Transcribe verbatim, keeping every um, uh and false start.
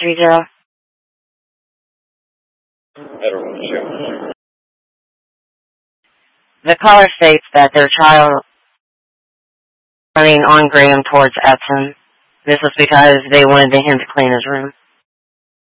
three zero. I don't know. The caller states that their child running on Graham towards Epsom. This was because they wanted him to clean his room.